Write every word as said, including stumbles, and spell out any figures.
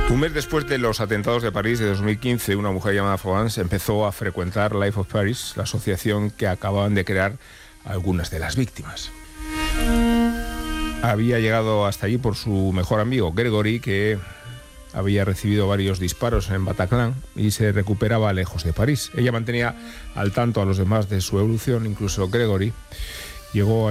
Un mes después de los atentados de París de dos mil quince, una mujer llamada Florence empezó a frecuentar Life of Paris, la asociación que acababan de crear algunas de las víctimas. Había llegado hasta allí por su mejor amigo, Gregory, que había recibido varios disparos en Bataclan y se recuperaba lejos de París. Ella mantenía al tanto a los demás de su evolución, incluso Gregory llegó a